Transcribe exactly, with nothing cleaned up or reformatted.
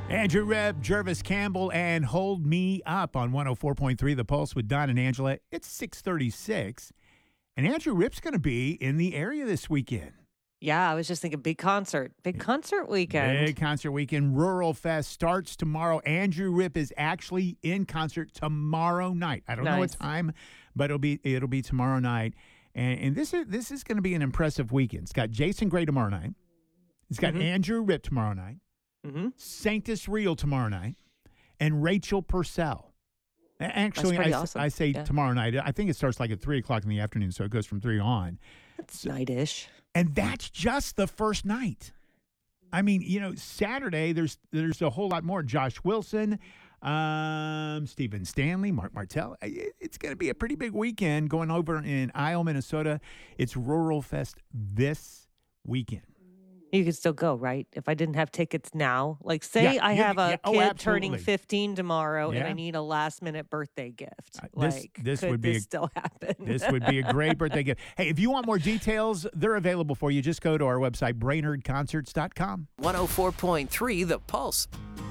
Andrew Rip, Jervis Campbell, and Hold Me Up on one oh four point three The Pulse with Don and Angela. It's six thirty-six, and Andrew Rip's going to be in the area this weekend. Yeah, I was just thinking big concert. Big concert weekend. Big concert weekend. Rural Fest starts tomorrow. Andrew Rip is actually in concert tomorrow night. I don't know what Nice. time, but it'll be it'll be tomorrow night. And, and this is this is going to be an impressive weekend. It's got Jason Gray tomorrow night. It's got Mhm. Andrew Rip tomorrow night. Mm-hmm. Sanctus Real tomorrow night, and Rachel Purcell. A- Actually, I, pretty s- awesome. I say Yeah. tomorrow night. I think it starts like at three o'clock in the afternoon, so it goes from three on. That's night-ish. And that's just the first night. I mean, you know, Saturday, there's there's a whole lot more. Josh Wilson, um, Stephen Stanley, Mark Martell. It- It's going to be a pretty big weekend going over in Isle, Minnesota. It's Rural Fest this weekend. You could still go, right? If I didn't have tickets now, like say Yeah, I you- have a yeah, oh, kid turning absolutely. fifteen tomorrow and Yeah. I need a last minute birthday gift. Uh, this- like, this could would be this a- still happen? This would be a great birthday gift. Hey, if you want more details, they're available for you. Just go to our website, brainerd concerts dot com. one oh four point three The Pulse.